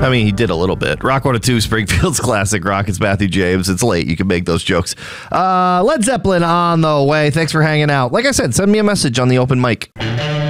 I mean, he did a little bit. Rock 102, Springfield's classic rock. It's Matthew James. It's late. You can make those jokes. Led Zeppelin on the way. Thanks for hanging out. Like I said, send me a message on the open mic.